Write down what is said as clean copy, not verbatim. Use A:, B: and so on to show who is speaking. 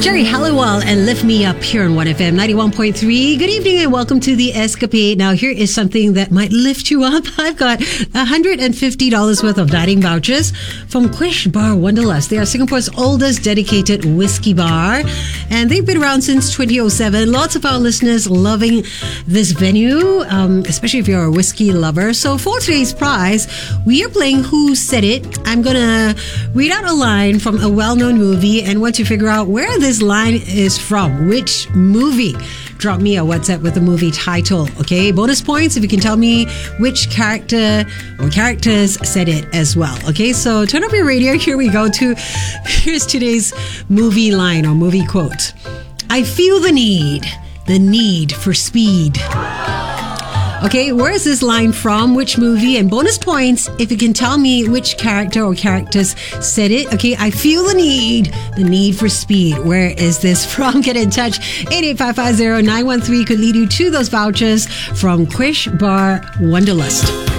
A: Jerry Halliwell and Lift Me Up here on 1FM 91.3. Good evening and welcome to The Escapade. Now, here is something that might lift you up. I've got $150 worth of dining vouchers from Quish Bar Wanderlust. They are Singapore's oldest dedicated whiskey bar, and they've been around since 2007. Lots of our listeners loving this venue, especially if you're a whiskey lover. So for today's prize, we are playing Who Said It. I'm going to read out a line from a well-known movie, and once you figure out where this line is from, which movie, drop me a WhatsApp with the movie title. Okay, bonus points if you can tell me which character or characters said it as well. Okay, so turn up your radio. Here we go. Here's today's movie line or movie quote. I feel the need for speed. Okay, where is this line from? Which movie? And bonus points if you can tell me which character or characters said it. Okay, I feel the need for speed. Where is this from? Get in touch. 88550-913 could lead you to those vouchers from Quish Bar Wanderlust.